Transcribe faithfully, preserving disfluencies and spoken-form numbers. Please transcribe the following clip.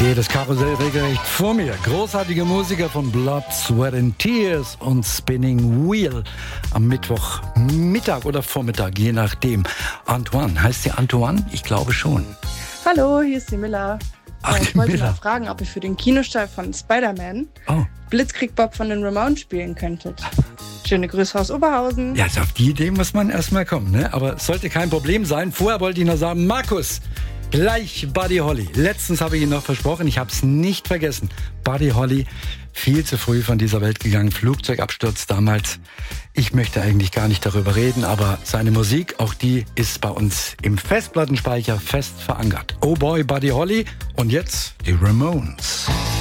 Jedes Karussell regelrecht vor mir. Großartige Musiker von Blood, Sweat and Tears und Spinning Wheel. Am Mittwoch Mittag oder Vormittag, je nachdem. Antoine, heißt sie Antoine? Ich glaube schon. Hallo, hier ist die Miller. Ach, ich wollte Miller. mal fragen, ob ihr für den Kinostart von Spider-Man Oh. Blitzkrieg Bob von den Ramones spielen könntet. Schöne Grüße aus Oberhausen. Ja, also auf die Idee muss man erstmal kommen, ne? Aber es sollte kein Problem sein. Vorher wollte ich noch sagen, Markus, gleich Buddy Holly. Letztens habe ich ihn noch versprochen, ich habe es nicht vergessen. Buddy Holly, viel zu früh von dieser Welt gegangen. Flugzeugabsturz damals. Ich möchte eigentlich gar nicht darüber reden, aber seine Musik, auch die ist bei uns im Festplattenspeicher fest verankert. Oh boy, Buddy Holly. Und jetzt die Ramones.